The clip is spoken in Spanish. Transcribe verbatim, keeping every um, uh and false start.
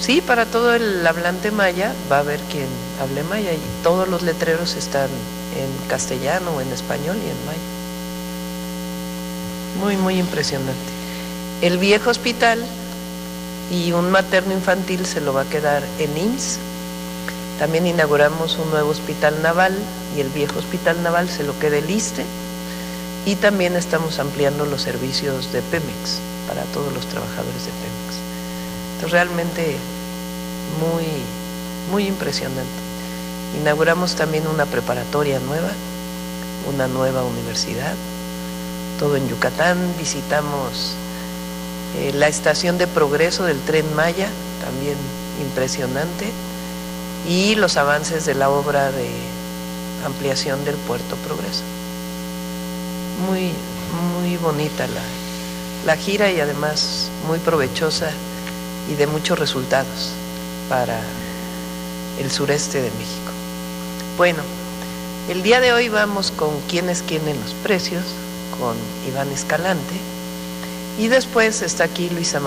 Sí, para todo el hablante maya va a haber quien hable maya y todos los letreros están en castellano o en español y en maya. Muy, muy impresionante. El viejo hospital y un materno infantil se lo va a quedar en I M S S. También inauguramos un nuevo hospital naval y el viejo hospital naval se lo queda el ISSSTE. Y también estamos ampliando los servicios de Pemex para todos los trabajadores de Pemex. Entonces realmente muy, muy impresionante. Inauguramos también una preparatoria nueva, una nueva universidad, todo en Yucatán. Visitamos eh, la estación de progreso del Tren Maya, también impresionante, y los avances de la obra de ampliación del Puerto Progreso. Muy, muy bonita la, la gira y además muy provechosa y de muchos resultados para el sureste de México. Bueno, el día de hoy vamos con ¿Quién es quién en los precios? Con Iván Escalante, y después está aquí Luisa